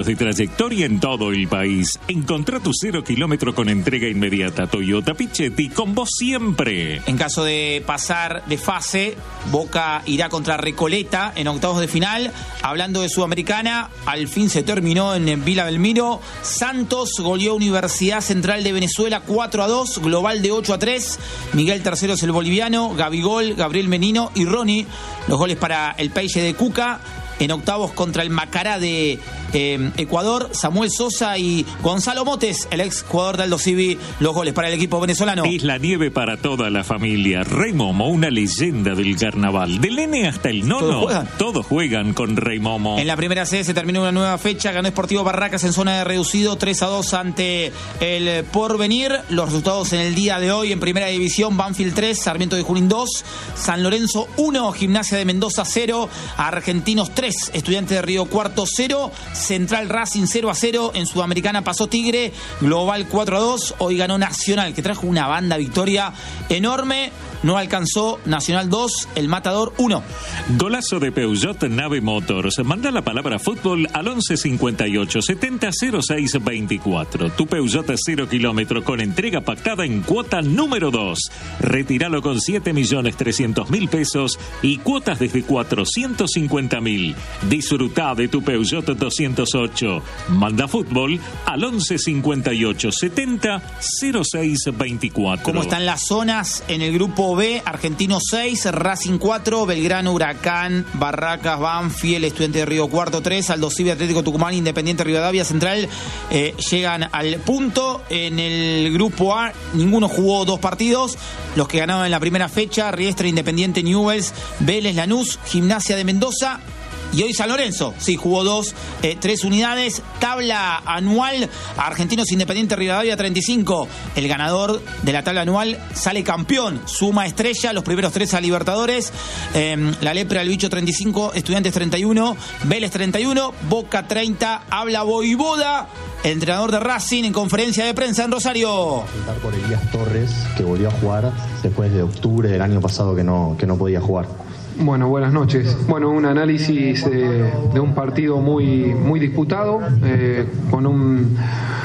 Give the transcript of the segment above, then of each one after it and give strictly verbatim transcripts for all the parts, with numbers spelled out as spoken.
años de trayectoria en todo el país. Encontrá tu cero kilómetro con entrega inmediata. Toyota Pichetti, con vos siempre. En caso de pasar de fase, Boca irá contra Recoleta en octavos de final. Hablando de Sudamericana, al fin se terminó en Vila Belmiro. Santos goleó Universidad Central de Venezuela cuatro a dos, global de ocho a tres. Miguel Tercero es el boliviano, Gabigol, Gabriel Menino y Ronnie. Los goles para el Peixe de Cuca. En octavos contra el Macará de eh, Ecuador, Samuel Sosa y Gonzalo Motes, el ex jugador de Aldo Civi, los goles para el equipo venezolano. Es la nieve para toda la familia. Rey Momo, una leyenda del carnaval. Del N hasta el nono, ¿todos juegan? Todos juegan con Rey Momo. En la primera C se terminó una nueva fecha, ganó Sportivo Barracas en zona de reducido, tres a dos ante el Porvenir. Los resultados en el día de hoy en primera división: Banfield tres, Sarmiento de Junín dos, San Lorenzo uno, Gimnasia de Mendoza cero, Argentinos tres, Estudiantes de Río Cuarto cero, Central Racing cero a cero, en Sudamericana pasó Tigre, global cuatro a dos, hoy ganó Nacional, que trajo una banda victoria enorme, no alcanzó Nacional dos, el Matador uno. Golazo de Peugeot Nave Motors. Manda la palabra fútbol al once cincuenta y ocho setenta cero seis veinticuatro. Tu Peugeot cero kilómetro con entrega pactada en cuota número dos. Retíralo con siete millones trescientos mil pesos y cuotas desde cuatrocientos cincuenta mil. Disfruta de tu Peugeot doscientos ocho. Manda fútbol al once cincuenta y ocho setenta cero seis veinticuatro. ¿Cómo están las zonas en el grupo B? Argentino seis, Racing cuatro, Belgrano, Huracán, Barracas, Banfield, Estudiante de Río Cuarto tres, Aldo Civi, Atlético Tucumán, Independiente Rivadavia, Central eh, llegan al punto. En el grupo A ninguno jugó dos partidos. Los que ganaron en la primera fecha: Riestra, Independiente, Newell's, Vélez, Lanús, Gimnasia de Mendoza. Y hoy San Lorenzo, sí, jugó dos, eh, tres unidades. Tabla anual: Argentinos Independiente Rivadavia treinta y cinco. El ganador de la tabla anual sale campeón, suma estrella, los primeros tres a Libertadores. Eh, la Lepra, el Bicho treinta y cinco, Estudiantes treinta y uno, Vélez treinta y uno, Boca treinta. Habla Voivoda, el entrenador de Racing, en conferencia de prensa en Rosario. Por Elías Torres, que volvió a jugar después de octubre del año pasado que no, que no podía jugar. Bueno, buenas noches. Bueno, un análisis eh, de un partido muy, muy disputado, eh, con un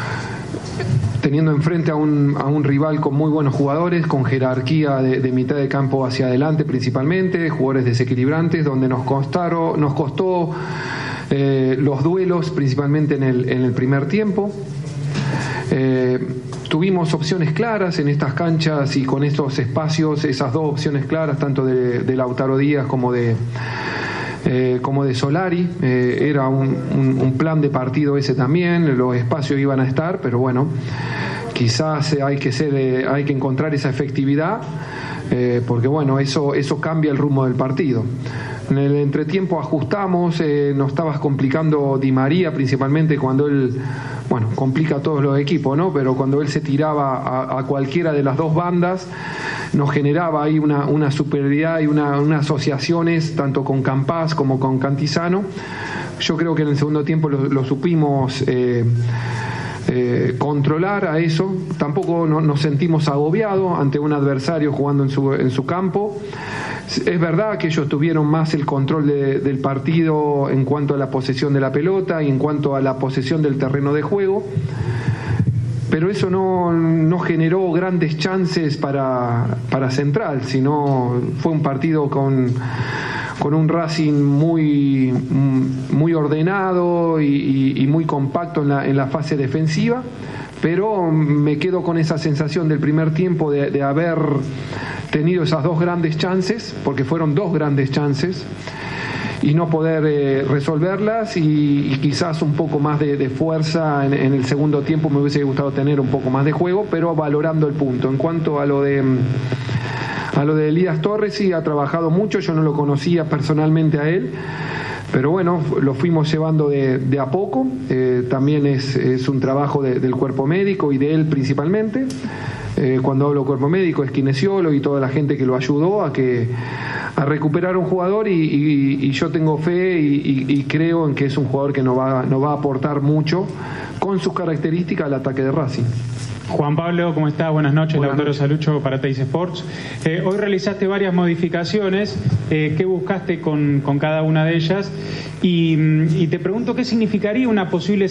teniendo enfrente a un, a un rival con muy buenos jugadores, con jerarquía de, de mitad de campo hacia adelante principalmente, jugadores desequilibrantes, donde nos costaron, nos costó eh, los duelos principalmente en el, en el primer tiempo. Eh, tuvimos opciones claras en estas canchas y con estos espacios, esas dos opciones claras, tanto de, de Lautaro Díaz como de eh, como de Solari. Eh, era un, un, un plan de partido ese también, los espacios iban a estar, pero bueno, quizás hay que ser, eh, hay que encontrar esa efectividad, eh, porque bueno, eso, eso cambia el rumbo del partido. En el entretiempo ajustamos, eh, nos estaba complicando Di María principalmente cuando él, bueno, complica a todos los equipos, ¿no? Pero cuando él se tiraba a, a cualquiera de las dos bandas, nos generaba ahí una, una superioridad y una, unas asociaciones tanto con Campaz como con Cantizano. Yo creo que en el segundo tiempo lo, lo supimos eh, eh, controlar a eso. Tampoco no, nos sentimos agobiados ante un adversario jugando en su, en su campo. Es verdad que ellos tuvieron más el control de, del partido en cuanto a la posesión de la pelota y en cuanto a la posesión del terreno de juego, pero eso no, no generó grandes chances para, para Central, sino fue un partido con, con un Racing muy, muy ordenado y, y, y muy compacto en la, en la fase defensiva. Pero me quedo con esa sensación del primer tiempo de, de haber tenido esas dos grandes chances, porque fueron dos grandes chances, y no poder eh, resolverlas, y, y quizás un poco más de, de fuerza en, en el segundo tiempo. Me hubiese gustado tener un poco más de juego, pero valorando el punto. En cuanto a lo de a lo de Elías Torres, sí, ha trabajado mucho, yo no lo conocía personalmente a él, pero bueno, lo fuimos llevando de, de a poco. Eh, también es, es un trabajo de, del cuerpo médico y de él principalmente. Eh, cuando hablo cuerpo médico es kinesiólogo y toda la gente que lo ayudó a que a recuperar un jugador, y, y, y yo tengo fe y, y, y creo en que es un jugador que nos va, nos va a aportar mucho con sus características al ataque de Racing. Juan Pablo, ¿cómo está? Buenas noches, Buenas Lautaro noches. Salucho para Teis Sports. Eh, hoy realizaste varias modificaciones. Eh, ¿Qué buscaste con, con cada una de ellas? Y, y te pregunto, ¿qué significaría una posible